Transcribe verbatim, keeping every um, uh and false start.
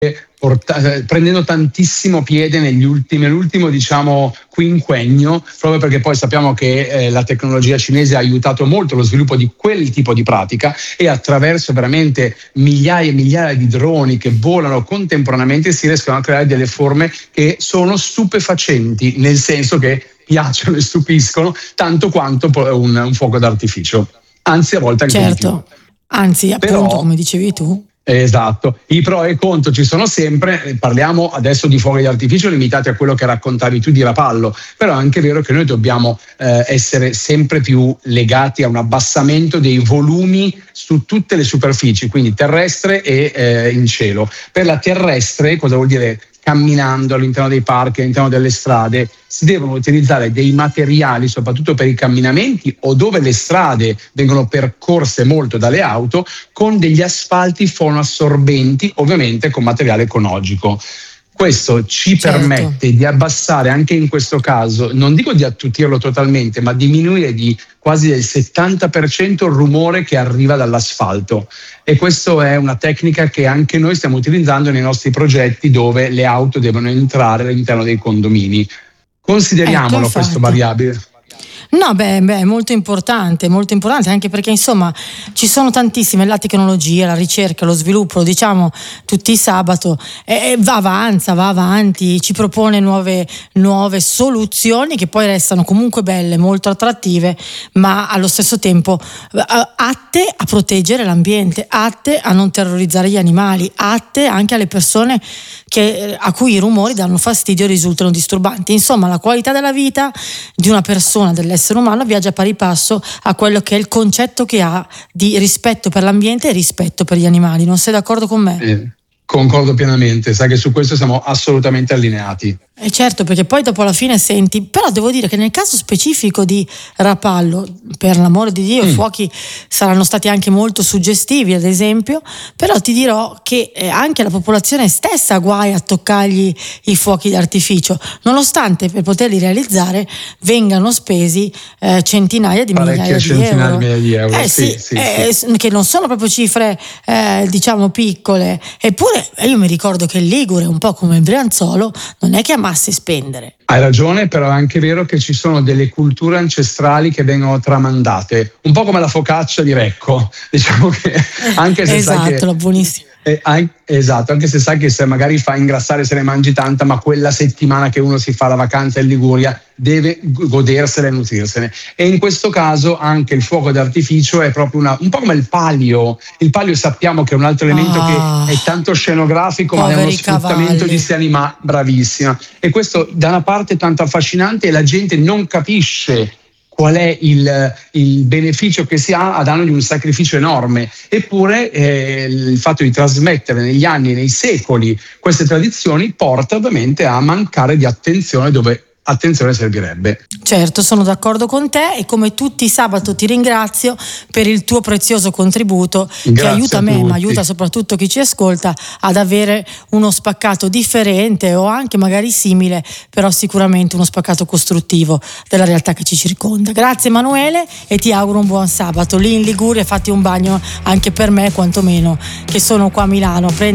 porta- prendendo tantissimo piede negli ultimi, nell'ultimo diciamo quinquennio, proprio perché poi sappiamo che eh, la tecnologia cinese ha aiutato molto lo sviluppo di quel tipo di pratica, e attraverso veramente migliaia e migliaia di droni che volano contemporaneamente si riescono a creare delle forme che sono stupefacenti, nel senso che piacciono e stupiscono tanto quanto un, un fuoco d'artificio, anzi a volte anche certo. di più. Anzi, appunto, Però, come dicevi tu. esatto, i pro e i contro ci sono sempre. Parliamo adesso di fuochi d'artificio limitati a quello che raccontavi tu di Rapallo, però è anche vero che noi dobbiamo eh, essere sempre più legati a un abbassamento dei volumi su tutte le superfici, quindi terrestre e eh, in cielo. Per la terrestre, cosa vuol dire? Camminando all'interno dei parchi, all'interno delle strade, si devono utilizzare dei materiali, soprattutto per i camminamenti o dove le strade vengono percorse molto dalle auto, con degli asfalti fonoassorbenti, ovviamente con materiale ecologico. Questo ci Certo. permette di abbassare anche in questo caso, non dico di attutirlo totalmente, ma diminuire di quasi del settanta per cento il rumore che arriva dall'asfalto. E questa è una tecnica che anche noi stiamo utilizzando nei nostri progetti, dove le auto devono entrare all'interno dei condomini. Consideriamolo Ecco, questo infatti. variabile. No, beh, beh, è molto importante, molto importante, anche perché insomma ci sono tantissime, la tecnologia, la ricerca, lo sviluppo, lo diciamo tutti i sabato, e, e va avanza, va avanti, ci propone nuove, nuove soluzioni che poi restano comunque belle, molto attrattive, ma allo stesso tempo eh, atte a proteggere l'ambiente, atte a non terrorizzare gli animali, atte anche alle persone che, a cui i rumori danno fastidio e risultano disturbanti. Insomma, la qualità della vita di una persona, dell'essere umano, viaggia pari passo a quello che è il concetto che ha di rispetto per l'ambiente e rispetto per gli animali. Non sei d'accordo con me? Eh, concordo pienamente, sai che su questo siamo assolutamente allineati. Eh certo, perché poi dopo alla fine senti, però devo dire che nel caso specifico di Rapallo, per l'amore di Dio, mm. i fuochi saranno stati anche molto suggestivi, ad esempio, però ti dirò che eh, anche la popolazione stessa ha guai a toccargli i fuochi d'artificio, nonostante per poterli realizzare vengano spesi eh, centinaia di Parecchie migliaia di centinaia euro. di migliaia di euro. Eh sì, sì, sì, eh, sì. che non sono proprio cifre eh, diciamo piccole, eppure io mi ricordo che il Ligure, un po' come il Brianzolo, non è che amasse spendere. Hai ragione, però è anche vero che ci sono delle culture ancestrali che vengono tramandate, un po' come la focaccia di Recco, diciamo che anche se esatto, sai che la buonissima. Eh, esatto, anche se sai che se magari fa ingrassare se ne mangi tanta, ma quella settimana che uno si fa la vacanza in Liguria deve godersela e nutrirsene. E in questo caso anche il fuoco d'artificio è proprio una, un po' come il palio. Il palio sappiamo che è un altro elemento ah, che è tanto scenografico, ma è uno sfruttamento cavalli. di sti animali, bravissima. E questo da una parte è tanto affascinante, e la gente non capisce qual è il, il beneficio che si ha a danno di un sacrificio enorme. Eppure eh, il fatto di trasmettere negli anni, nei secoli, queste tradizioni porta ovviamente a mancare di attenzione dove attenzione servirebbe. Certo, sono d'accordo con te, e come tutti i sabato ti ringrazio per il tuo prezioso contributo. Grazie, che aiuta a me, tutti. ma aiuta soprattutto chi ci ascolta ad avere uno spaccato differente o anche magari simile, però sicuramente uno spaccato costruttivo della realtà che ci circonda. Grazie Emanuele, e ti auguro un buon sabato. Lì in Liguria fatti un bagno anche per me, quantomeno, che sono qua a Milano.